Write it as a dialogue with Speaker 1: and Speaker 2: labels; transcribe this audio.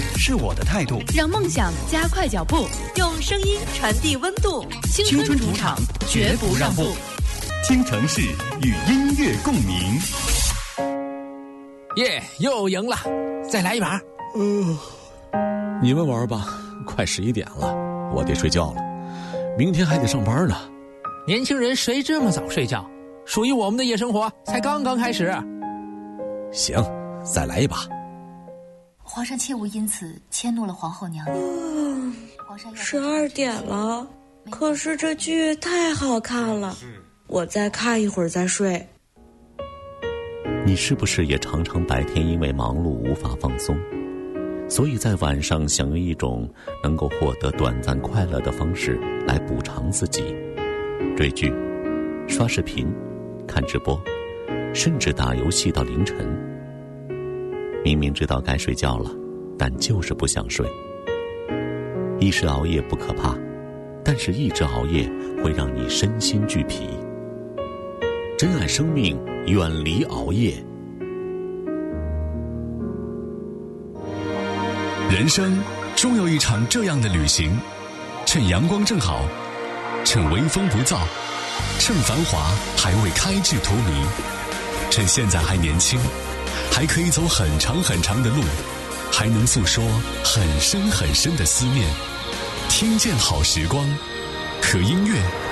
Speaker 1: 是我的态度。
Speaker 2: 让梦想加快脚步，
Speaker 3: 用声音传递温度。
Speaker 2: 青春主场，绝不让步。
Speaker 1: 听城市与音乐共鸣。
Speaker 4: 耶，又赢了，再来一把。
Speaker 5: 你们玩吧，快11点了，我得睡觉了，明天还得上班呢。
Speaker 4: 年轻人谁这么早睡觉？属于我们的夜生活才刚刚开始。
Speaker 5: 行，再来一把。
Speaker 6: 皇上切勿因此迁怒了皇后娘娘。
Speaker 7: 12点了，可是这剧太好看了，我再看一会儿再睡。
Speaker 5: 你是不是也常常白天因为忙碌无法放松，所以在晚上想用一种能够获得短暂快乐的方式来补偿自己？追剧、刷视频、看直播，甚至打游戏到凌晨。明明知道该睡觉了，但就是不想睡。一时熬夜不可怕，但是一直熬夜会让你身心俱疲。珍爱生命，远离熬夜。
Speaker 8: 人生终有一场这样的旅行，趁阳光正好，趁微风不燥，趁繁华还未开至荼蘼，趁现在还年轻，还可以走很长很长的路，还能诉说很深很深的思念。听见好时光，和音乐